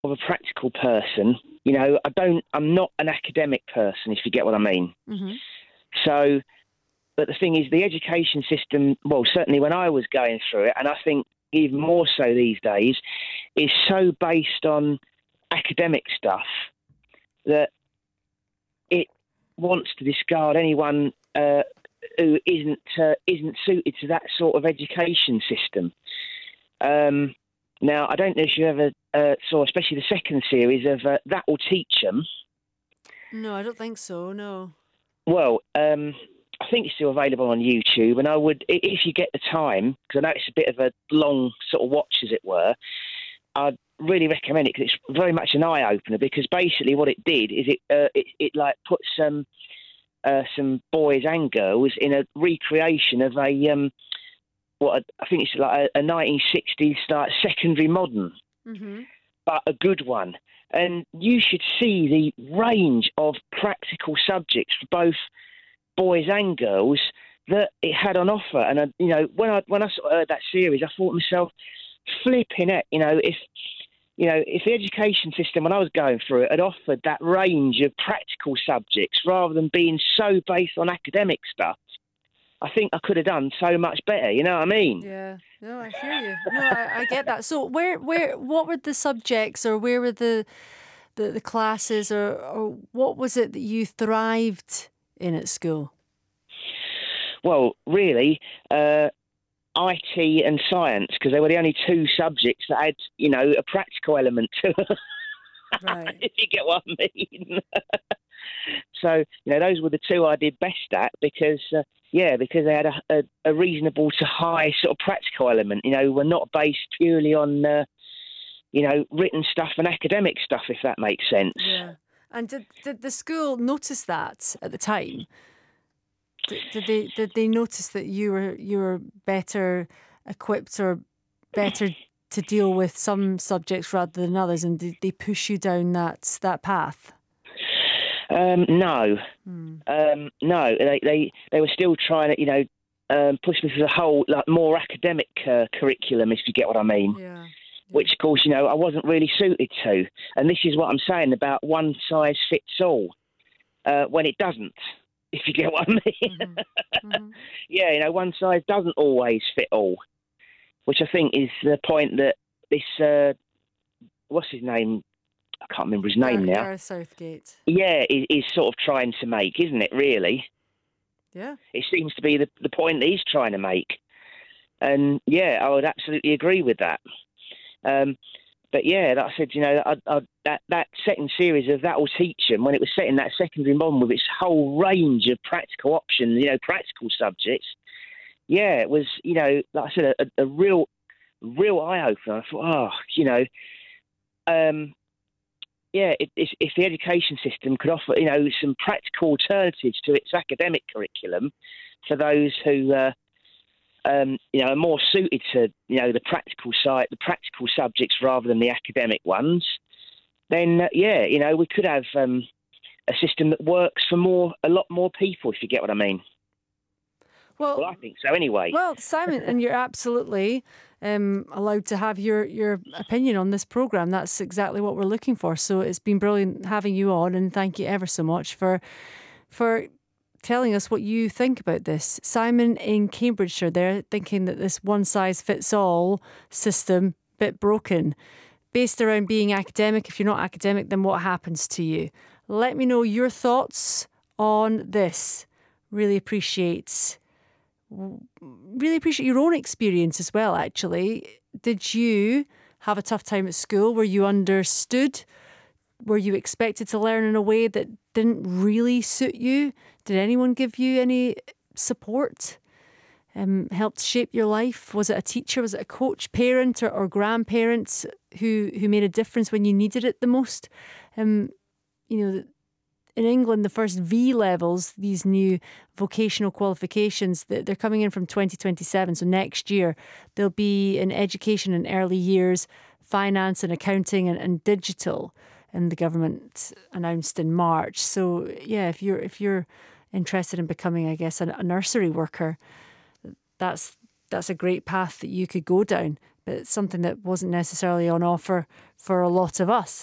of a practical person. You know, I'm not an academic person, if you get what I mean. Mm-hmm. So, but the thing is, the education system, well, certainly when I was going through it, and I think even more so these days, is so based on academic stuff that it wants to discard anyone who isn't suited to that sort of education system. Now, I don't know if you ever saw, especially the second series of That Will Teach Them. No, I don't think so, no. Well, I think it's still available on YouTube, and I would, if you get the time, because I know it's a bit of a long sort of watch, as it were, I'd really recommend it because it's very much an eye opener. Because basically, what it did is it like put some boys and girls in a recreation of I think it's like a 1960s style secondary modern, Mm-hmm. but a good one. And you should see the range of practical subjects for both boys and girls that it had on offer. And when I sort of heard that series, I thought to myself, flipping it, if the education system when I was going through it had offered that range of practical subjects rather than being so based on academic stuff, I think I could have done so much better. You know what I mean? Yeah. No, I hear you. No, I get that. So what were the subjects, or where were the classes, or what was it that you thrived in at school? Well, really, IT and science, because they were the only two subjects that had, a practical element to them. Right. If you get what I mean. So, those were the two I did best at because they had a reasonable to high sort of practical element. Were not based purely on, written stuff and academic stuff, if that makes sense. Yeah. And did the school notice that at the time? Did they notice that you were better equipped or better to deal with some subjects rather than others, and did they push you down that path? No. No. They were still trying to push me through the whole more academic curriculum, if you get what I mean. Yeah. Which, of course, I wasn't really suited to. And this is what I'm saying about one size fits all when it doesn't, if you get what I mean. Mm-hmm. Mm-hmm. Yeah, one size doesn't always fit all, which I think is the point that this, what's his name? I can't remember his name now. Gareth Southgate. Yeah, is sort of trying to make, isn't it, really? Yeah. It seems to be the point that he's trying to make. And, yeah, I would absolutely agree with that. But yeah, like I said, that second series of That Will Teach Them, when it was set in that secondary modern with its whole range of practical options, practical subjects, yeah, it was, like I said, a real eye opener. I thought, if the education system could offer, some practical alternatives to its academic curriculum for those who are more suited to, the practical side, the practical subjects rather than the academic ones, then, we could have a system that works for a lot more people, if you get what I mean. Well, I think so anyway. Well, Simon, and you're absolutely allowed to have your opinion on this programme. That's exactly what we're looking for. So it's been brilliant having you on, and thank you ever so much for telling us what you think about this. Simon in Cambridgeshire, they're thinking that this one-size-fits-all system, bit broken, based around being academic. If you're not academic, then what happens to you? Let me know your thoughts on this. Really appreciate your own experience as well, actually. Did you have a tough time at school? Were you understood? Were you expected to learn in a way that didn't really suit you? Did anyone give you any support? Helped shape your life? Was it a teacher? Was it a coach, parent or grandparents who made a difference when you needed it the most? In England, the first V levels, these new vocational qualifications, they're coming in from 2027. So next year, there'll be in education in early years, finance and accounting and digital. And the government announced in March. So yeah, if you're interested in becoming, I guess, a nursery worker, that's a great path that you could go down. but it's something that wasn't necessarily on offer for a lot of us.